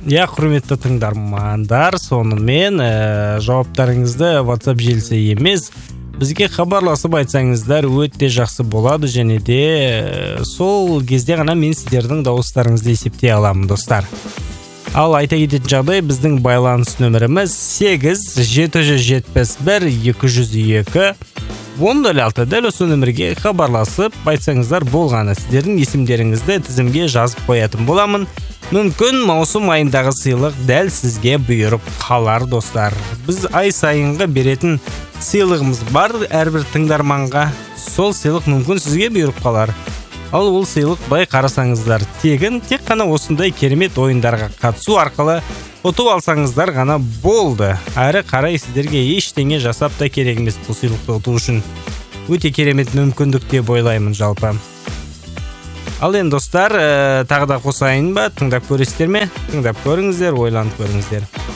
Құрметті тыңдармандар, сонымен жауаптарыңызды WhatsApp желісі емес, бізге хабарласып айтсаңыздар өте жақсы болады, және де сол кезде ғана мен сіздердің дауыстарыңызды есептей аламын, достар. Ал айта кететін жағдай, біздің байланыс нөміріміз 8-771-202-1006. Дәл осы нөмірге хабарласып айтсаңыздар болғаны. Сіздердің есімдеріңізді тізімге жазып қоятын боламын. Мүмкін маусым айындағы сыйлық дәл сізге бұйырып қалар, достар. Біз ай сайынғы беретін сыйлығымыз бар әрбір тыңдарманға. Сол сыйлық мүмкін сізге бұйырып қалар. Ал ол сыйлық бай қарасаңыздар тегін, тек қана осындай керемет ойындарға қатысу арқылы ұтып алсаңыздар ғана болды. Әрі қарай сіздерге ештеңе жасап та керек емес бұл сыйлықты ұту үшін. Өте керемет мүмкіндік деп ойлаймын жалпы. Ал енді достар, тағы да қосайын ба, тыңдап көресіздер ме? Тыңдап көріңіздер, ойланып көріңіздер.